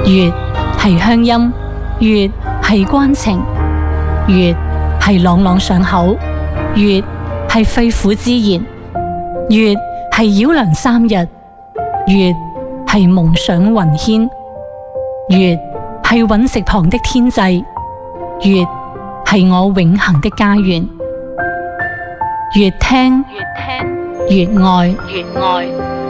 月係鄉音，月係關情，月係朗朗上口，月係肺腑之言，月係繞梁三日，月係夢想雲牽，月係隕石旁的天際，月係我永恆的家園。越聽越愛。